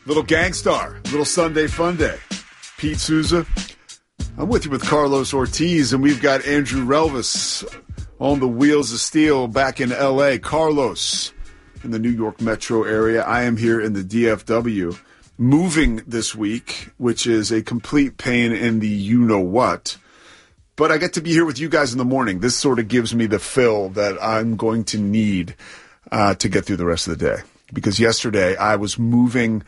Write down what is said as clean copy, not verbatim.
Little Gangstar, little Sunday Fun Day. Pete Souza. I'm with you with Carlos Ortiz, and we've got Andrew Relvis on the Wheels of Steel back in L.A. Carlos in the New York metro area. I am here in the DFW. Moving this week, which is a complete pain in the you-know-what. But I get to be here with you guys in the morning. This sort of gives me the fill that I'm going to need to get through the rest of the day. Because yesterday I was moving